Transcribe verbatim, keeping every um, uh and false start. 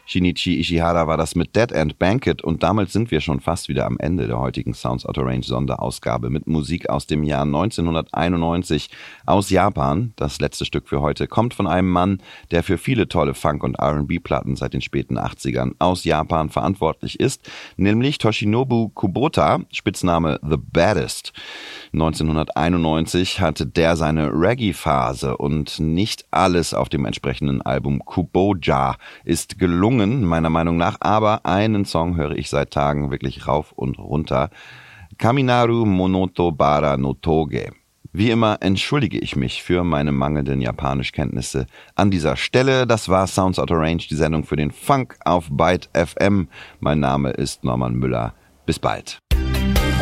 Shinichi Ishihara war das mit Dead End Banquet und damit sind wir schon fast wieder am Ende der heutigen Sounds Out of Range Sonderausgabe mit Musik aus dem Jahr neunzehnhunderteinundneunzig aus Japan. Das letzte Stück für heute kommt von einem Mann, der für viele tolle Funk- und R and B-Platten seit den späten achtzigern aus Japan verantwortlich ist, nämlich Toshinobu Kubota, Spitzname The Baddest. neunzehnhunderteinundneunzig hatte der seine Reggae-Phase und nicht alles auf dem entsprechenden Album Kuboja ist gelungen, meiner Meinung nach, aber einen Song höre ich seit Tagen wirklich rauf und runter. Kaminaru Monoto Bara no Toge. Wie immer entschuldige ich mich für meine mangelnden Japanischkenntnisse an dieser Stelle. Das war Sounds Out of Range, die Sendung für den Funk auf Byte F M. Mein Name ist Norman Müller. Bis bald.